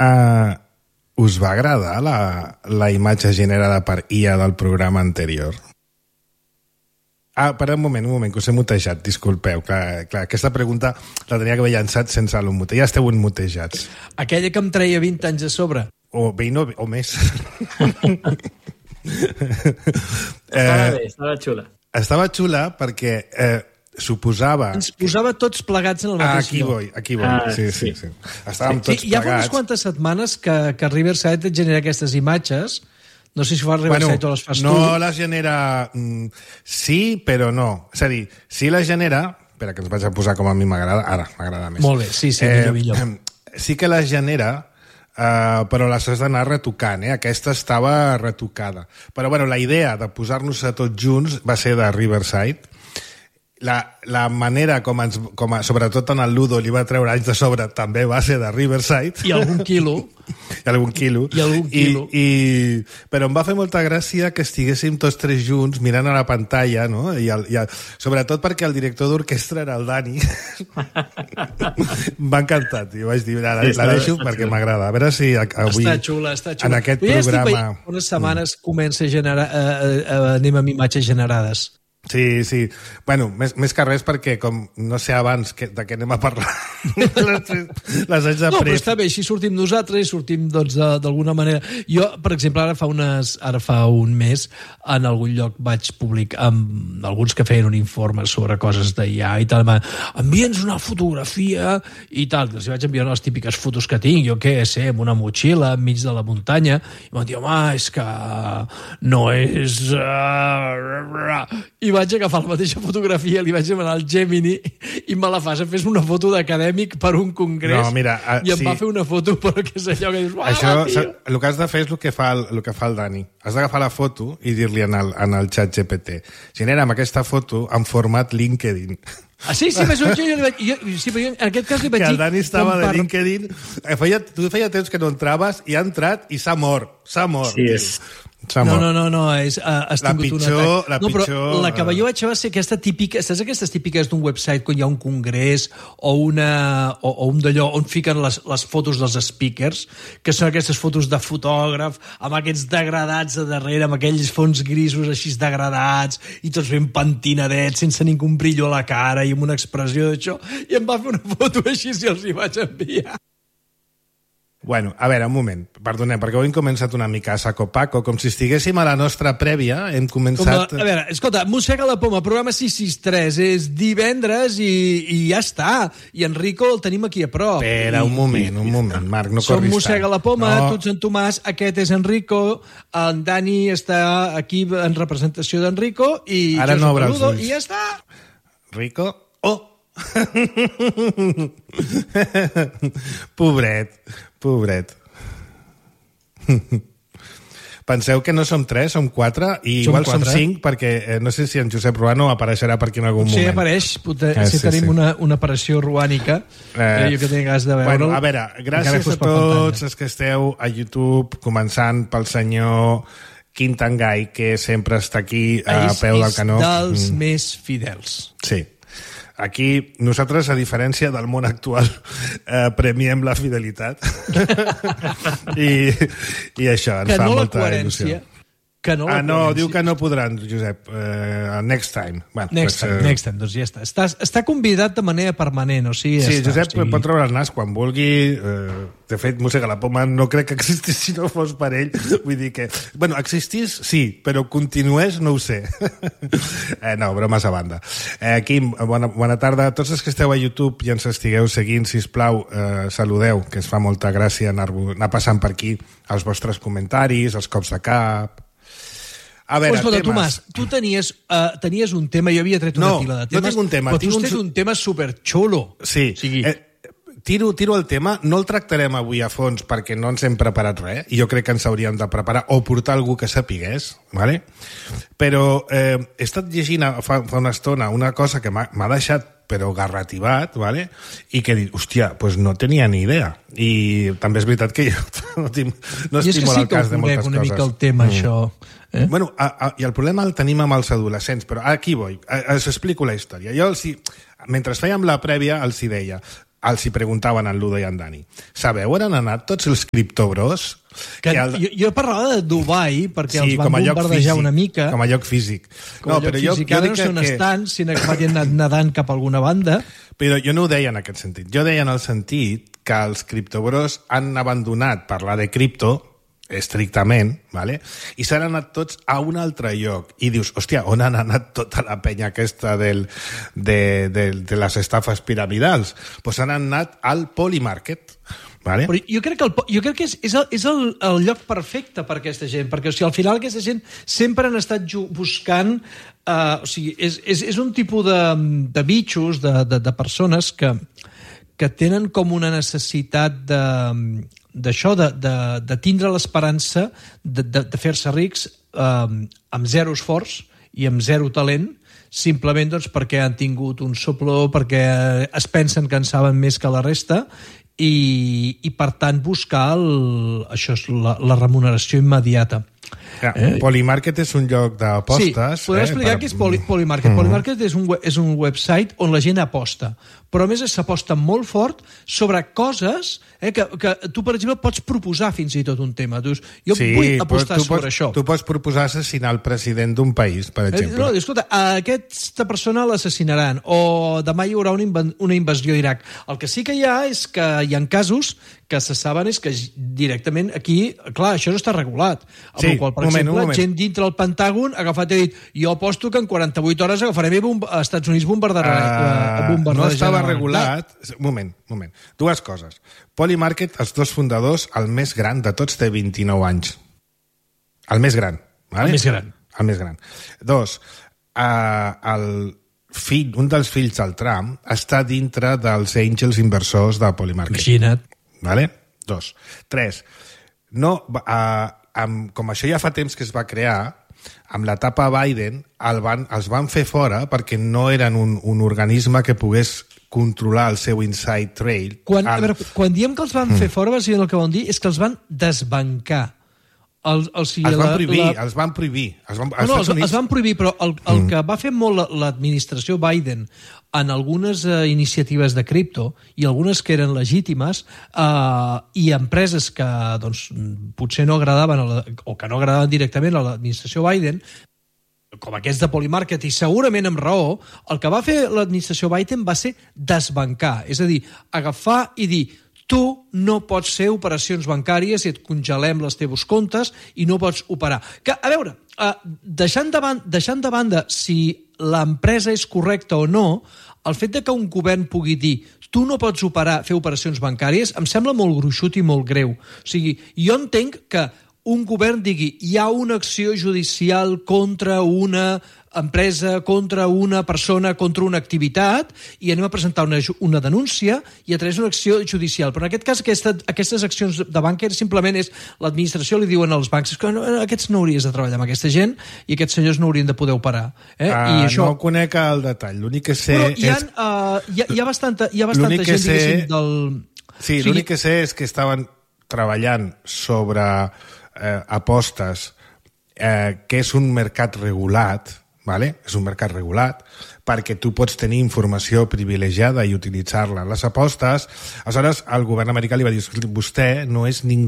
Us va agradar la imatge generada per IA del programa anterior? Per un moment, que us he mutejat, disculpeu. Clar, aquesta pregunta la tenia que haver llançat sense l'unmute. Ja esteu unmutejats. Aquella que em treia 20 anys a sobre. O 20 o més. Estava xula. Estava xula perquè suposava... Ens posava tots plegats en el mateix lloc. Aquí vull. Sí. Estàvem tots plegats. Hi ha unes quantes setmanes que Riverside et genera aquestes imatges. No sé si fa Riverside o les fas tu. No les genera... Sí, però no. És a dir, sí les genera... Espera, que ens vaig a posar com a mi m'agrada. Ara, m'agrada més. Molt bé, sí, millor. Sí que les genera... però les has d'anar retocant, Aquesta estava retocada. Però, la idea de posar-nos a tots junts va ser de Riverside. La manera com sobretot en el Ludo li va treure anys de sobre també va ser de Riverside. I algun quilo. Però em va fer molta gràcia que estiguéssim tots tres junts mirant a la pantalla, no? Sobretot perquè el director d'orquestra era el Dani. M'ha encantat. I vaig dir, la deixo perquè m'agrada. A veure si avui, està xula. En aquest programa... Unes setmanes comença a generar... anem amb imatges generades. Sí. Més que res perquè, com no sé abans de què anem a parlar, les haig de No, però està bé, així sortim nosaltres i sortim, d'alguna manera... Jo, per exemple, ara fa un mes, en algun lloc vaig publicar amb alguns que feien un informe sobre coses d'IA i tal, envia'ns una fotografia i tal, els vaig enviar les típiques fotos que tinc, jo què sé, amb una motxilla enmig de la muntanya, i m'han dit, home, és que no és... I vaig agafar la mateixa fotografia, li vaig demanar al Gemini i me la fas a fer una foto d'acadèmic per un congrés. No, mira, i em va fer una foto, però que és allò que dius... Això, el que has de fer és el que fa el Dani. Has d'agafar la foto i dir-li en el xat GPT. Genera'm aquesta foto en format LinkedIn. Sí, però jo en aquest cas li vaig dir... Que el Dani estava de LinkedIn... Tu feia temps que no entraves i ha entrat i s'ha mort. Sí, és... No, has tingut un atac. No, però la que jo vaig fer va ser aquesta típica, saps aquestes típiques d'un website quan hi ha un congrés o un d'allò on fiquen les fotos dels speakers, que són aquestes fotos de fotògraf amb aquests degradats a darrere, amb aquells fons grisos així degradats i tots ben pentinadets, sense ningú brillo a la cara i amb una expressió d'això, i em va fer una foto així i els hi vaig enviar. Bueno, a veure, un moment, perdoneu, perquè avui hem començat una mica a saco-paco, com si estiguéssim a la nostra prèvia, hem començat... A veure, escolta, Mossega la Poma, programa 663, és divendres i ja està, i Enrico el tenim aquí a prop. Espera, un moment, Marc, no corris tant. Som Mossega la Poma, tu ets en Tomàs, aquest és Enrico, en Dani està aquí en representació d'Enrico, i ara jo no soc Ludo, ulls. i ja està. Rico? Oh! Pobret. Penseu que no som 3, som 4 i igual som 5 perquè no sé si en Josep Ruano apareixerà per aquí en algun moment. Potser apareix, si tenim una aparició ruànica, jo que tinc gas de veure-ho. Bueno, a veure, gràcies a tots els que esteu a YouTube, començant pel senyor Quintangai, que sempre està aquí a peu del canó. És dels més fidels. Sí. Aquí, nosaltres, a diferència del món actual, premiem la fidelitat. I això ens fa molta il·lusió. Diu que no podran, Josep. Next time. Bueno, next time, doncs ja està. Està convidat de manera permanent, o sigui... Sí, Josep pot treure el nas quan vulgui. De fet, Mossega la Poma no crec que existís si no fos per ell. Vull dir que... Bueno, existís, sí, però continués, no ho sé. No, bromes a banda. Quim, bona tarda. A tots els que esteu a YouTube i ens estigueu seguint, sisplau, saludeu, que es fa molta gràcia anar passant per aquí els vostres comentaris, els cops de cap... A veure, escolta, Tomàs, tu tenies un tema, jo havia tret una pila de temes, no tinc un tema, però tu has tret un tema superxulo. Sí, tiro el tema, no el tractarem avui a fons perquè no ens hem preparat res, i jo crec que ens hauríem de preparar o portar algú que sapigués, ¿vale? Però he estat llegint fa una estona una cosa que m'ha deixat però garrativat, ¿vale? I que dic, hòstia, pues no tenia ni idea. I també és veritat que jo no estimo el cas de moltes coses. I és que sí que ho conec una mica el tema, això. Bueno, i el problema el tenim amb els adolescents, però aquí vull, us explico la història. Jo mentre fèiem la prèvia els hi deia, els hi preguntaven en Ludo i en Dani, sabeu on han anat tots els criptobros? Jo parlava de Dubai perquè els van com a lloc bombardejar físic, una mica. com a lloc físic. Com a lloc físic. Ara no sé on estan, si han anat nedant cap a alguna banda. Però jo no ho deia en aquest sentit. Jo deia en el sentit que els criptobros han abandonat parlar de cripto estrictament, ¿vale? I s'han anat tots a un altre lloc. I dius, hòstia, on han anat tota la penya aquesta de les estafes piramidals? Pues han anat al Polymarket, ¿vale? Però jo crec que és el lloc perfecte per a aquesta gent, perquè al final aquesta gent sempre han estat buscant... o sigui, és un tipus de bitxos, de persones que tenen com una necessitat d'això, de tindre l'esperança de fer-se rics amb zero esforç i amb zero talent, simplement doncs, perquè han tingut un sopló, perquè es pensen que en saben més que la resta i per tant buscar la remuneració immediata. Polymarket és un lloc d'apostes. Sí, podem explicar què és Polymarket. Polymarket és un website on la gent aposta, però a més s'aposta molt fort sobre coses que tu, per exemple, pots proposar fins i tot un tema. Tu dius, jo vull apostar sobre això. Tu pots proposar assassinar el president d'un país, per exemple. No, escolta, aquesta persona l'assasinaran, o demà hi haurà una invasió a Iraq. El que sí que hi ha és que hi ha casos que se saben és que directament aquí, clar, això no està regulat. Amb el qual, per exemple, gent dintre el Pentàgon ha agafat i ha dit, jo aposto que en 48 hores agafarem i als Estats Units bombardejarà. No estava regulat. Un moment. Dues coses. Polymarket, els dos fundadors, el més gran de tots té 29 anys. El més gran. Vale? El més gran. Dos, un dels fills del Trump està dintre dels àngels inversors de Polymarket. Imagina't. Vale? Dos. Tres, com això ja fa temps que es va crear, amb l'etapa Biden els van fer fora perquè no eren un organisme que pogués controlar el seu inside trail. Quan diem que els van fer fora, bàsicament el que van dir és que els van desbancar. Els van prohibir. Els van prohibir, però el que va fer molt l'administració Biden en algunes iniciatives de cripto, i algunes que eren legítimes, i empreses que doncs, potser no agradaven o que no agradaven directament a l'administració Biden, com aquests de Polymarket, i segurament amb raó, el que va fer l'administració Biden va ser desbancar, és a dir, agafar i dir tu no pots fer operacions bancàries i et congelem els teus comptes i no pots operar. Que, a veure, deixant de banda si l'empresa és correcta o no, el fet de que un govern pugui dir tu no pots fer operacions bancàries em sembla molt gruixut i molt greu. O sigui, jo entenc que un govern digui hi ha una acció judicial contra una empresa, contra una persona, contra una activitat, i anem a presentar una denúncia i a través d'una acció judicial. Però en aquest cas aquestes accions de banca simplement és l'administració li diuen als bancs que aquests no hauries de treballar amb aquesta gent i aquests senyors no haurien de poder operar. I això... No conec el detall, l'únic que sé és... Hi ha bastanta gent, diguéssim, del... Sí, l'únic que sé és que estaven treballant sobre apostes, que és un mercat regulat, ¿vale? És un mercat regulat, perquè tu pots tenir informació privilegiada i utilitzar-la. Les apostes, aleshores el govern americà li va dir, vostè no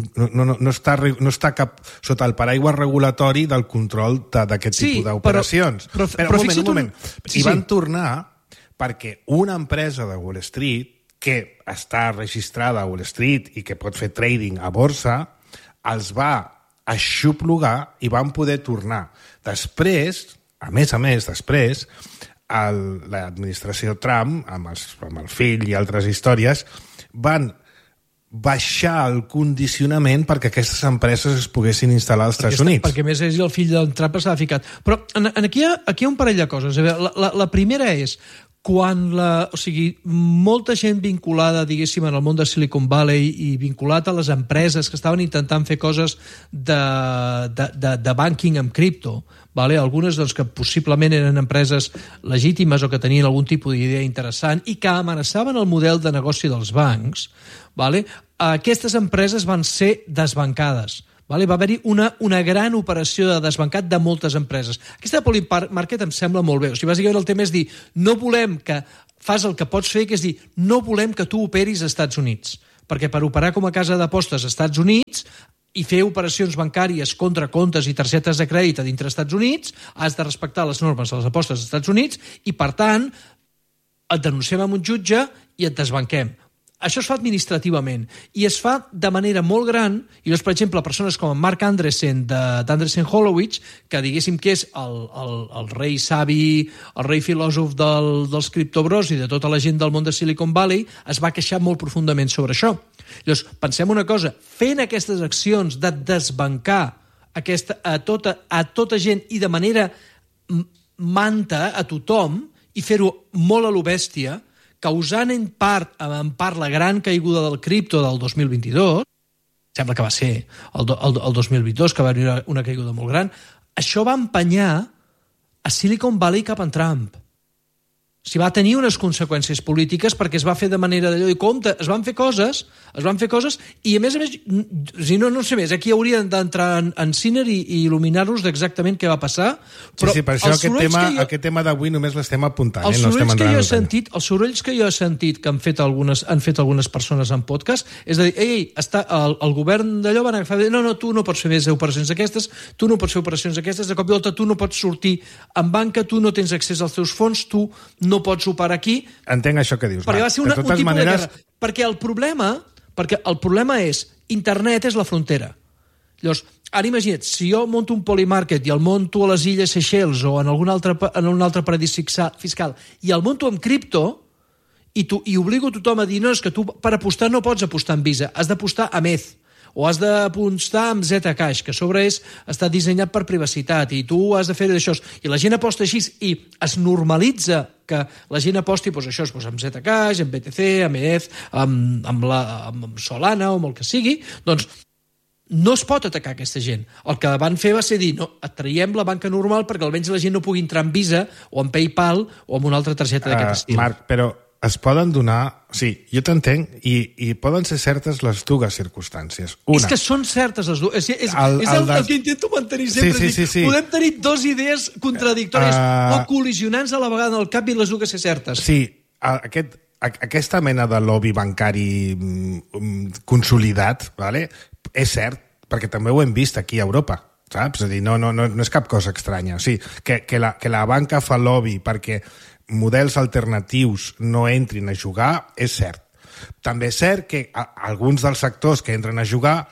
està cap sota el paraigua regulatori del control d'aquest tipus d'operacions. Però un moment. I van tornar perquè una empresa de Wall Street, que està registrada a Wall Street i que pot fer trading a borsa, els va aixoplugar i van poder tornar. Després, a més, després, l'administració Trump, amb el fill i altres històries, van baixar el condicionament perquè aquestes empreses es poguessin instal·lar als Estats Units. Perquè més és el fill del Trump s'ha ficat. Però aquí hi ha un parell de coses. La primera és quan molta gent vinculada, diguéssim, en el món de Silicon Valley i vinculat a les empreses que estaven intentant fer coses de banking amb cripto, algunes doncs, que possiblement eren empreses legítimes o que tenien algun tipus d'idea interessant i que amenaçaven el model de negoci dels bancs, aquestes empreses van ser desbancades. Va haver-hi una gran operació de desbancat de moltes empreses. Aquesta de Polymarket em sembla molt bé. Bàsicament el tema és dir, no volem que fas el que pots fer, que és dir, no volem que tu operis als Estats Units, perquè per operar com a casa d'apostes als Estats Units i fer operacions bancàries contra comptes i targetes de crèdit a dintre dels Estats Units, has de respectar les normes de les apostes als Estats Units i, per tant, et denunciem amb un jutge i et desbanquem. Això es fa administrativament i es fa de manera molt gran, i llavors, per exemple, persones com Mark Andreessen d'Andreessen Horowitz, que diguéssim que és el rei savi, el rei filòsof dels criptobros i de tota la gent del món de Silicon Valley, es va queixar molt profundament sobre això. Llavors, pensem una cosa, fent aquestes accions de desbancar a tota gent i de manera manta a tothom i fer-ho molt a lo bèstia, causant en part la gran caiguda del cripto del 2022, sembla que va ser el 2022, que va haver una caiguda molt gran, això va empenyar a Silicon Valley cap a Trump. O sigui, va tenir unes conseqüències polítiques perquè es va fer de manera d'allò i compte, es van fer coses i a més, no sé més, aquí haurien d'entrar en Sinner i il·luminar-nos d'exactament què va passar. Però sí, per això aquest tema d'avui només l'estem apuntant. Els sorolls que jo he sentit que han fet algunes persones en podcast és de dir, el govern d'allò van agafar, no, tu no pots fer més operacions aquestes, tu no pots fer operacions aquestes, de cop i volta tu no pots sortir en banca, tu no tens accés als teus fons, tu no pots operar aquí. Entenc això que dius. Perquè va ser un tipus de guerra. Perquè el problema és internet és la frontera. Llavors, ara imagina't, si jo monto un Polymarket i el monto a les Illes Seychelles o en un altre paradís fiscal i el monto amb cripto i obligo tothom a dir, no, és que tu per apostar no pots apostar amb Visa, has d'apostar amb ETH o has d'apostar amb Zcash, que a sobre està dissenyat per privacitat i tu has de fer d'això. I la gent aposta així i es normalitza que la gent aposti això, amb Zcash, amb BTC, amb ETH, amb Solana o amb el que sigui, doncs no es pot atacar aquesta gent. El que van fer va ser dir, no, et traiem la banca normal perquè almenys la gent no pugui entrar en Visa o en PayPal o en una altra targeta d'aquest estil. Marc, però es poden donar... Sí, jo t'entenc, i poden ser certes les dues circumstàncies. És que són certes les dues. És el que intento mantenir sempre. Sí. Podem tenir dues idees contradictòries o col·lisionants a la vegada en el cap i les dues ser certes. Sí, aquesta mena de lobby bancari consolidat, vale? És cert, perquè també ho hem vist aquí a Europa. Saps? És a dir, no és cap cosa estranya. O sigui, que la banca fa lobby perquè models alternatius no entrin a jugar, és cert. També és cert que alguns dels sectors que entren a jugar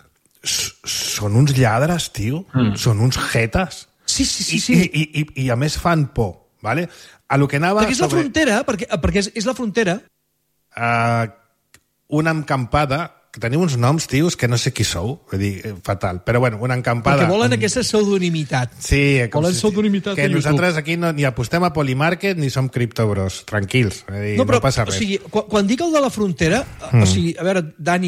són uns lladres, tio. Són uns jetes. Sí. I a més fan por, ¿vale? A lo que anava perquè és la frontera, perquè és la frontera. Una encampada, que teniu uns noms, tios, que no sé qui sou, vull dir, fatal, però bueno, una encampada... Perquè volen aquesta pseudonimitat. Sí, volen pseudonimitat que nosaltres aquí ni apostem a Polymarket ni som criptobros, tranquils, no passa res. O sigui, quan dic el de la frontera, o sigui, a veure, Dani,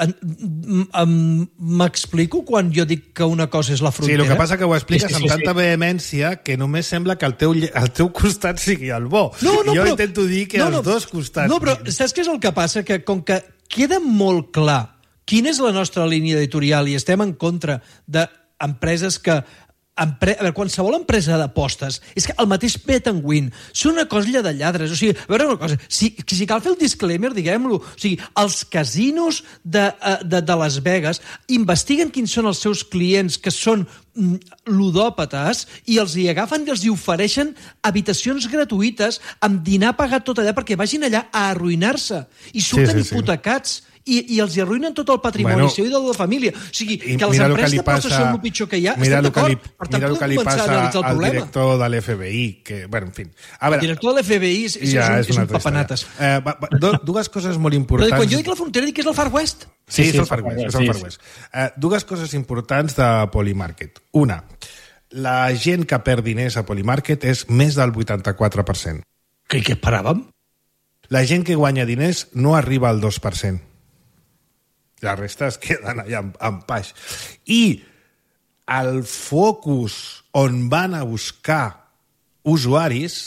m'explico quan jo dic que una cosa és la frontera? Sí, el que passa que ho expliques amb tanta vehemència que només sembla que el teu costat sigui el bo. Jo intento dir que els dos costats... No, però saps què és el que passa? Que com que queda molt clar quina és la nostra línia editorial i estem en contra d'empreses que... A veure, qualsevol empresa d'apostes és que el mateix bet and win són una colla de lladres. O sigui, a veure una cosa, si cal fer el disclaimer, diguem-lo, o sigui, els casinos de Las Vegas investiguen quins són els seus clients que són ludòpates i els hi agafen i els hi ofereixen habitacions gratuïtes amb dinar pagat tot allà perquè vagin allà a arruïnar-se i surten hipotecats i els hi arruïnen tot el patrimoni seu i de la família. O sigui, que les empreses d'apostes són el pitjor que hi ha, estem d'acord? Mira el que li passa al director de l'FBI, que, bueno, en fi... El director de l'FBI és un papanates. Dues coses molt importants... Però quan jo dic la frontera dic que és el Far West. Sí, és el Far West. Dues coses importants de Polymarket. Una, la gent que perd diners a Polymarket és més del 84%. Què esperàvem? La gent que guanya diners no arriba al 2%. La resta es queden allà en paix. I el focus on van a buscar usuaris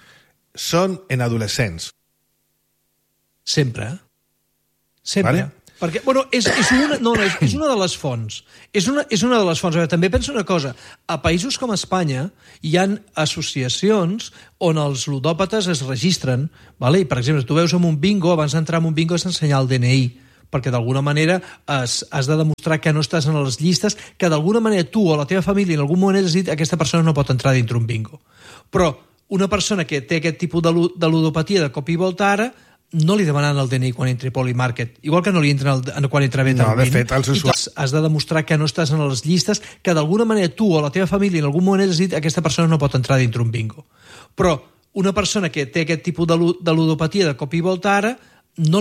són en adolescents. Sempre. Vale? Perquè, bueno, és una de les fonts. És una de les fonts. També penso una cosa. A països com Espanya hi ha associacions on els ludòpates es registren. Vale? I, per exemple, tu veus en un bingo, abans d'entrar en un bingo has d'ensenyar el DNI, perquè d'alguna manera has de demostrar que no estàs en les llistes, que d'alguna manera tu o la teva família en algun moment has dit aquesta persona no pot entrar dintre un bingo. Però una persona que té aquest tipus de ludopatia de cop i volta ara no li demanen el DNI quan entri a Polymarket, igual que no li entren quan entra Better No, de fet, els usuaris... Has de demostrar que no estàs en les llistes, que d'alguna manera tu o la teva família en algun moment has dit aquesta persona no pot entrar dintre un bingo. Però una persona que té aquest tipus de ludopatia de cop i volta ara no